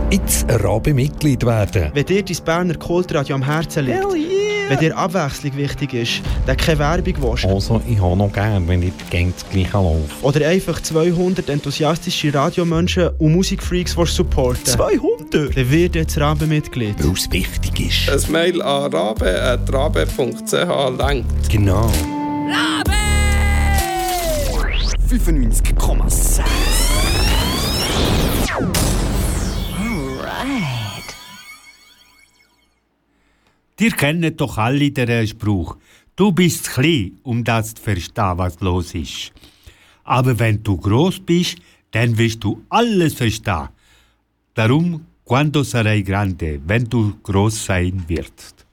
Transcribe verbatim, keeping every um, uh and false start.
Jetzt ein Rabe-Mitglied werden. Wenn dir dein Berner Kultradio am Herzen liegt, yeah. wenn dir Abwechslung wichtig ist, dann keine Werbung willst. Also, ich habe noch gern, wenn ich gegen das Gleiche laufe. Oder einfach zweihundert enthusiastische Radiomenschen und Musikfreaks supporten. zweihundert? Dann wird jetzt Rabe-Mitglied. Weil es wichtig ist. Ein Mail an rabe at rabe punkt c h lenkt. Genau. Rabe! fünfundneunzig Komma sechs. Ihr kennt doch alle den Spruch. Du bist zu klein, um das zu verstehen, was los ist. Aber wenn du gross bist, dann wirst du alles verstehen. Darum, cuando sarai grande, wenn du gross sein wirst.